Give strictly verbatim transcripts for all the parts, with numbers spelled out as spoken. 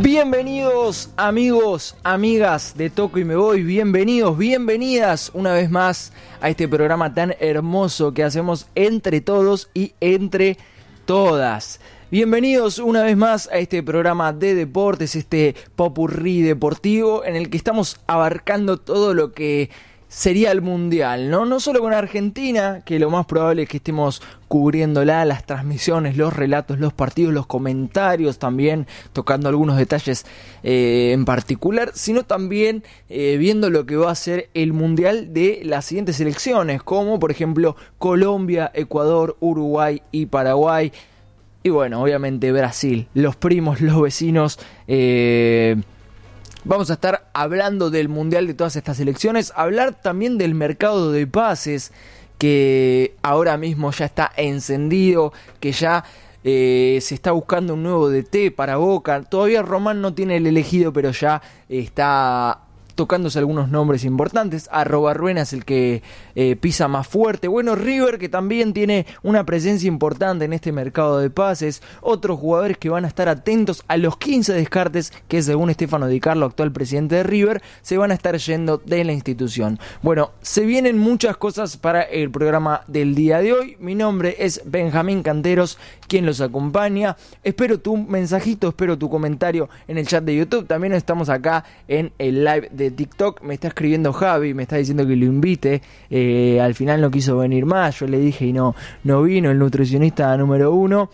Bienvenidos amigos, amigas de Toco y Me Voy, bienvenidos, bienvenidas una vez más a este programa tan hermoso que hacemos entre todos y entre todas. Bienvenidos una vez más a este programa de deportes, este popurrí deportivo en el que estamos abarcando todo lo que sería el mundial, ¿no? No solo con Argentina, que lo más probable es que estemos cubriéndola, las transmisiones, los relatos, los partidos, los comentarios también, tocando algunos detalles eh, en particular, sino también eh, viendo lo que va a ser el mundial de las siguientes selecciones, como por ejemplo Colombia, Ecuador, Uruguay y Paraguay. Y bueno, obviamente Brasil, los primos, los vecinos. eh... Vamos a estar hablando del mundial de todas estas selecciones, hablar también del mercado de pases que ahora mismo ya está encendido, que ya eh, se está buscando un nuevo D T para Boca. Todavía Román no tiene el elegido, pero ya está tocándose algunos nombres importantes. Arroba Ruena es el que eh, pisa más fuerte. Bueno, River, que también tiene una presencia importante en este mercado de pases. Otros jugadores que van a estar atentos a los quince descartes que, según Stefano Di Carlo, actual presidente de River, se van a estar yendo de la institución. Bueno, se vienen muchas cosas para el programa del día de hoy. Mi nombre es Benjamín Canteros, quien los acompaña. Espero tu mensajito, espero tu comentario en el chat de YouTube. También estamos acá en el live de TikTok. Me está escribiendo Javi, me está diciendo que lo invite. Eh, al final no quiso venir más, yo le dije y no, no vino, el nutricionista número uno.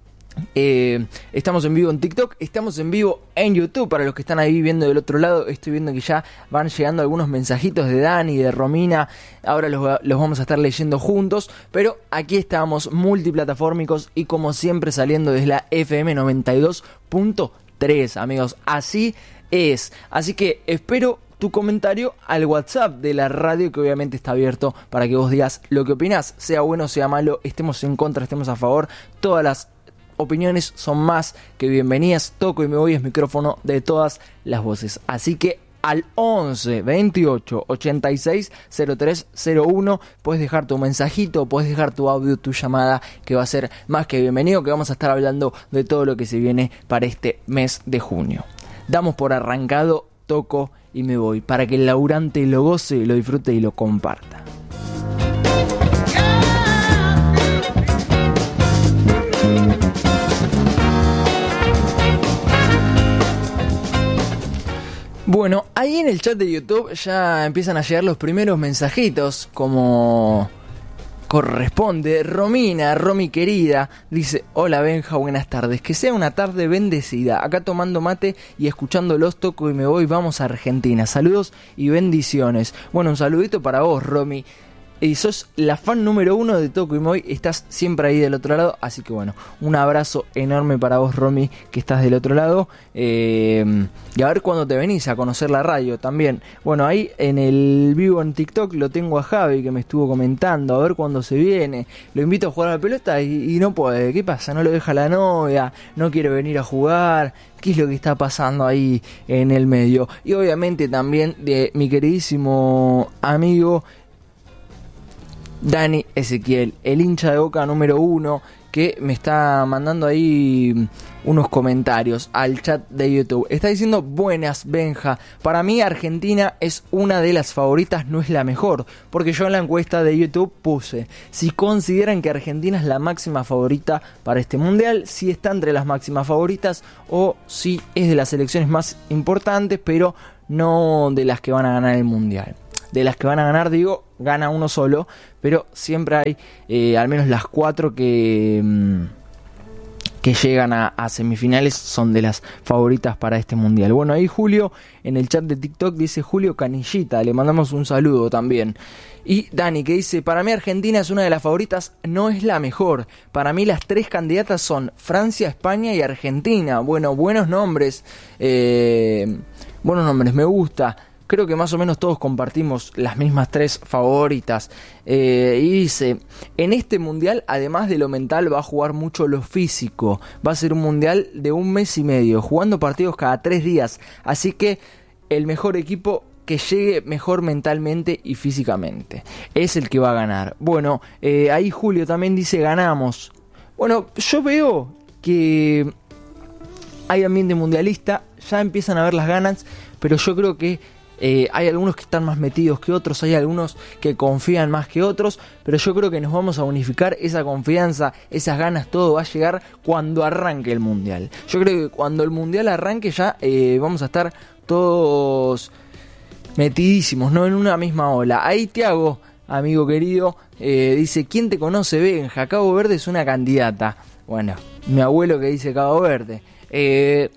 Eh, estamos en vivo en TikTok, estamos en vivo en YouTube. Para los que están ahí viendo del otro lado, estoy viendo que ya van llegando algunos mensajitos de Dani, de Romina. Ahora los, los vamos a estar leyendo juntos, pero aquí estamos multiplataformicos y como siempre saliendo desde la F M noventa y dos punto tres, amigos, así es. Así que espero tu comentario al WhatsApp de la radio, que obviamente está abierto para que vos digas lo que opinás, sea bueno, sea malo, estemos en contra, estemos a favor. Todas las opiniones son más que bienvenidas. Toco y Me Voy es micrófono de todas las voces. Así que al once veintiocho ochenta y seis cero tres cero uno puedes dejar tu mensajito, puedes dejar tu audio, tu llamada, que va a ser más que bienvenido, que vamos a estar hablando de todo lo que se viene para este mes de junio. Damos por arrancado Toco y Me Voy, para que el laburante lo goce, lo disfrute y lo comparta. Bueno, ahí en el chat de YouTube ya empiezan a llegar los primeros mensajitos, como corresponde. Romina, Romy querida, dice: hola Benja, buenas tardes, que sea una tarde bendecida, acá tomando mate y escuchando los Toco y Me Voy, vamos a Argentina, saludos y bendiciones. Bueno, un saludito para vos, Romy. Y sos la fan número uno de Toco y Me Voy, estás siempre ahí del otro lado, así que bueno, un abrazo enorme para vos, Romy, que estás del otro lado. Eh, y a ver cuándo te venís a conocer la radio también. Bueno, ahí en el vivo en TikTok lo tengo a Javi, que me estuvo comentando, a ver cuándo se viene. Lo invito a jugar a la pelota y, y no puede. ¿Qué pasa? No lo deja la novia, no quiere venir a jugar. ¿Qué es lo que está pasando ahí en el medio? Y obviamente también de mi queridísimo amigo Dani Ezequiel, el hincha de Boca número uno, que me está mandando ahí unos comentarios al chat de YouTube. Está diciendo: buenas Benja, para mí Argentina es una de las favoritas, no es la mejor, porque yo en la encuesta de YouTube puse si consideran que Argentina es la máxima favorita para este mundial, si está entre las máximas favoritas o si es de las selecciones más importantes, pero no de las que van a ganar el mundial. De las que van a ganar, digo, gana uno solo, pero siempre hay eh, al menos las cuatro que, mmm, que llegan a, a semifinales son de las favoritas para este mundial. Bueno, ahí Julio en el chat de TikTok dice: Julio Canillita, le mandamos un saludo también. Y Dani, que dice: para mí Argentina es una de las favoritas, no es la mejor. Para mí las tres candidatas son Francia, España y Argentina. Bueno, buenos nombres, eh, buenos nombres, me gusta. Creo que más o menos todos compartimos las mismas tres favoritas. Eh, y dice: en este mundial, además de lo mental, va a jugar mucho lo físico. Va a ser un mundial de un mes y medio, jugando partidos cada tres días. Así que el mejor equipo que llegue mejor mentalmente y físicamente es el que va a ganar. Bueno, eh, ahí Julio también dice: ganamos. Bueno, yo veo que hay ambiente mundialista, ya empiezan a ver las ganas, pero yo creo que eh, hay algunos que están más metidos que otros, hay algunos que confían más que otros, pero yo creo que nos vamos a unificar, esa confianza, esas ganas, todo va a llegar cuando arranque el mundial. Yo creo que cuando el mundial arranque ya eh, vamos a estar todos metidísimos, ¿no? En una misma ola. Ahí Tiago, amigo querido, eh, dice: ¿quién te conoce, Benja? Cabo Verde es una candidata. Bueno, mi abuelo que dice Cabo Verde. Eh,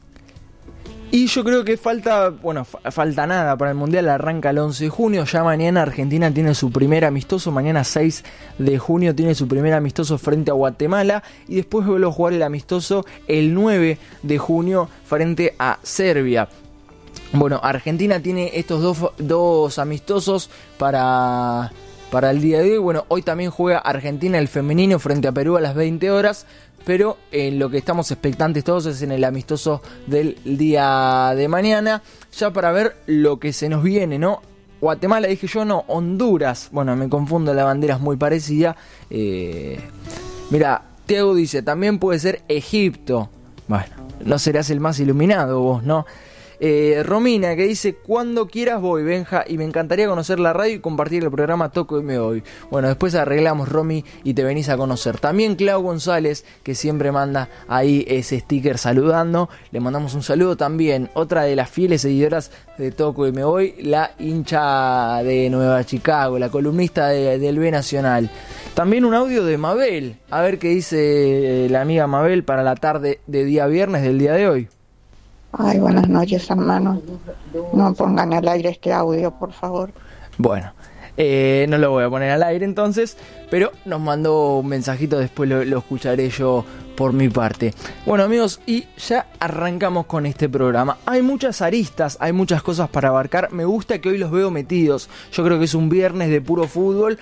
y yo creo que falta, bueno, fa- falta nada para el Mundial, arranca el once de junio, ya mañana Argentina tiene su primer amistoso, mañana seis de junio tiene su primer amistoso frente a Guatemala, y después vuelve a jugar el amistoso el nueve de junio frente a Serbia. Bueno, Argentina tiene estos dos, dos amistosos para, para el día de hoy. Bueno, hoy también juega Argentina el femenino frente a Perú a las veinte horas. Pero en lo que estamos expectantes todos es en el amistoso del día de mañana. Ya para ver lo que se nos viene, ¿no? Guatemala dije yo, no, Honduras. Bueno, me confundo, la bandera es muy parecida. Eh, mira, Tiago dice, también puede ser Egipto. Bueno, no serás el más iluminado vos, ¿no? Eh, Romina, que dice: cuando quieras voy, Benja, y me encantaría conocer la radio y compartir el programa Toco y me voy. Bueno, después arreglamos, Romy, y te venís a conocer. También Clau González, que siempre manda ahí ese sticker saludando, le mandamos un saludo. También otra de las fieles seguidoras de Toco y me voy, la hincha de Nueva Chicago, la columnista de, del B Nacional. También un audio de Mabel, a ver qué dice la amiga Mabel para la tarde de día viernes del día de hoy. Ay, buenas noches, hermanos. No pongan al aire este audio, por favor. Bueno, eh, no lo voy a poner al aire entonces, pero nos mandó un mensajito, después lo, lo escucharé yo por mi parte. Bueno, amigos, y ya arrancamos con este programa. Hay muchas aristas, hay muchas cosas para abarcar. Me gusta que hoy los veo metidos. Yo creo que es un viernes de puro fútbol.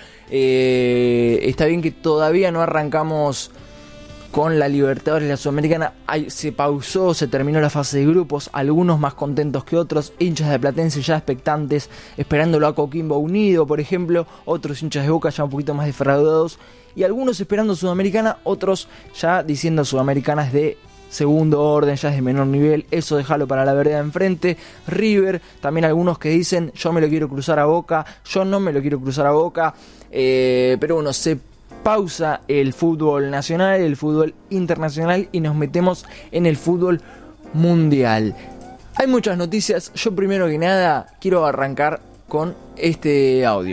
Eh, está bien que todavía no arrancamos con la Libertadores, la Sudamericana. Ay, se pausó, se terminó la fase de grupos, algunos más contentos que otros, hinchas de Platense ya expectantes, esperándolo a Coquimbo Unido, por ejemplo, otros hinchas de Boca ya un poquito más defraudados, y algunos esperando Sudamericana, otros ya diciendo Sudamericanas de segundo orden, ya es de menor nivel, eso déjalo para la vereda enfrente. River, también algunos que dicen: yo me lo quiero cruzar a Boca, yo no me lo quiero cruzar a Boca, eh, pero bueno, se pausa el fútbol nacional, el fútbol internacional, y nos metemos en el fútbol mundial. Hay muchas noticias. Yo primero que nada quiero arrancar con este audio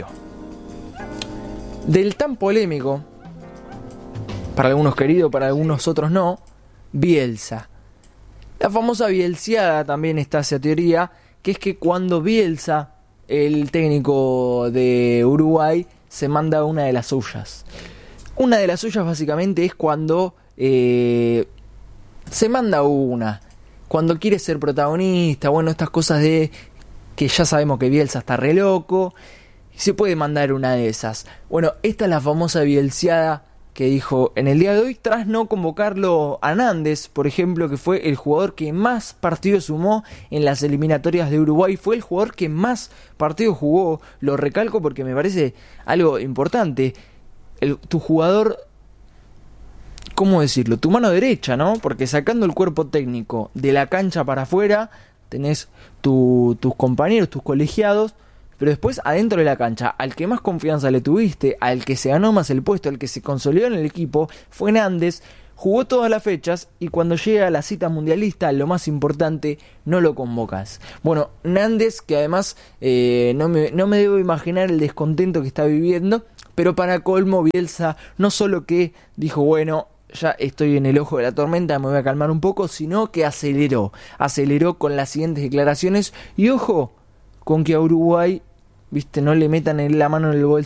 del tan polémico, para algunos querido, para algunos otros no, Bielsa. La famosa bielseada, también está esa teoría, que es que cuando Bielsa, el técnico de Uruguay, se manda una de las suyas. Una de las suyas básicamente es cuando eh, se manda una, cuando quiere ser protagonista, bueno, estas cosas de que ya sabemos que Bielsa está re loco, se puede mandar una de esas. Bueno, esta es la famosa bielseada que dijo en el día de hoy, tras no convocarlo a Nández, por ejemplo, que fue el jugador que más partidos sumó en las eliminatorias de Uruguay, fue el jugador que más partidos jugó. Lo recalco porque me parece algo importante. El, tu jugador, ¿cómo decirlo? Tu mano derecha, ¿no? Porque sacando el cuerpo técnico de la cancha para afuera, tenés tu, tus compañeros, tus colegiados, pero después adentro de la cancha, al que más confianza le tuviste, al que se ganó más el puesto, al que se consolidó en el equipo, fue Nández. Jugó todas las fechas y cuando llega a la cita mundialista, lo más importante, no lo convocas. Bueno, Nández, que además eh, no, me, no me debo imaginar el descontento que está viviendo, pero para colmo, Bielsa no solo que dijo, bueno, ya estoy en el ojo de la tormenta, me voy a calmar un poco, sino que aceleró, aceleró con las siguientes declaraciones. Y ojo, con que a Uruguay, viste, no le metan la mano en el bolsillo